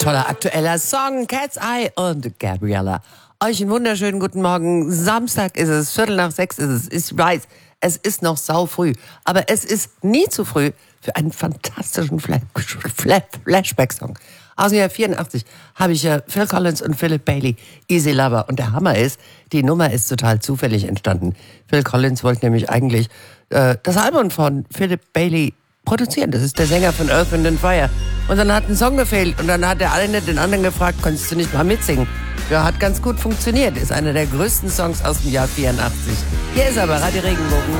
Toller aktueller Song, Cat's Eye und Gabriella. Euch einen wunderschönen guten Morgen. Samstag ist es, 5:45 ist es. Ich weiß, es ist noch saufrüh, aber es ist nie zu früh für einen fantastischen Flashback-Song. Aus dem Jahr 84 habe ich Phil Collins und Philip Bailey, Easy Lover. Und der Hammer ist, die Nummer ist total zufällig entstanden. Phil Collins wollte nämlich eigentlich das Album von Philip Bailey produzieren. Das ist der Sänger von Earth, Wind & Fire. Und dann hat ein Song gefehlt und dann hat der eine den anderen gefragt, konntest du nicht mal mitsingen? Ja, hat ganz gut funktioniert. Ist einer der größten Songs aus dem Jahr 84. Hier ist aber Radio Regenbogen.